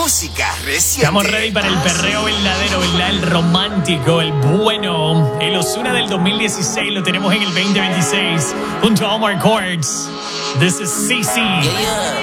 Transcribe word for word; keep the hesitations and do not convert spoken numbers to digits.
música reciente. Estamos ready para el perreo verdadero, ¿verdad? El romántico, el bueno. El Ozuna del dos mil dieciséis lo tenemos en el veinte veintiséis junto a Omar Courtz. This is C C. Yeah, yeah.